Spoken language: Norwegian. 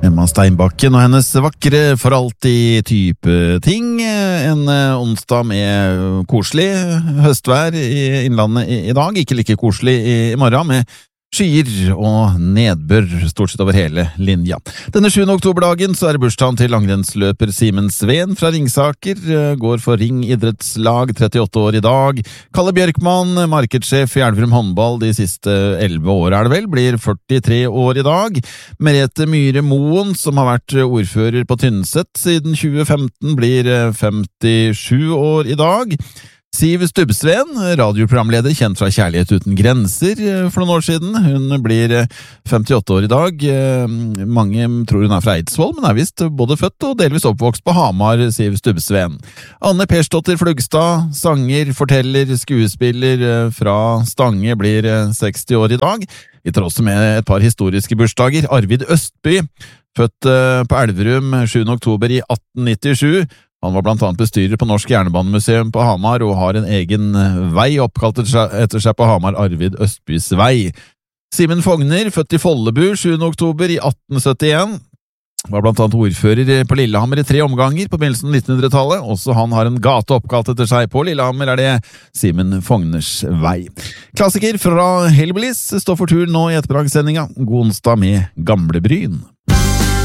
Emma Steinbakken og hennes vakre for alltid type ting. En onsdag med koselig høstvær i innlandet i dag, ikke like koselig i morgen med skyer og nedbør stort sett over hele linja. Denne 7. oktoberdagen så det bursdagen til langrennsløper Simen Sveen fra Ringsaker, går for Ring idrettslag, 38 år i dag. Kalle Bjørkman, markedssjef i Elverum håndball de siste 11 år det vel, blir 43 år i dag. Merete Myhre Moen, som har vært ordfører på Tynset siden 2015, blir 57 år i dag. Siv Stubbsveen, radioprogramleder kjent fra Kjærlighet uten grenser for noen år siden. Hun blir 58 år i dag. Mange tror hun fra Eidsvoll, men visst både født og delvis oppvokst på Hamar, Siv Stubbsveen. Anne Persdotter Flugstad, sanger, forteller, skuespiller fra Stange, blir 60 år i dag. Vi tar også med et par historiske bursdager. Arvid Østby, født på Elverum 7. oktober i 1897. Han var blant annet bestyrer på Norsk Jernbanemuseum på Hamar og har en egen vei oppkalt etter seg på Hamar, Arvid Østbys vei. Simen Fogner, født i Follebu 7. oktober i 1871, var blant annet ordfører på Lillehammer i 3 omganger på begynnelsen av 1900-tallet. Også han har en gate oppkalt etter seg på Lillehammer, det Simen Fogners vei. Klassiker fra Hellbillies står for tur nå i ettermiddagsendinga. God onsdag med Gamle Bryn.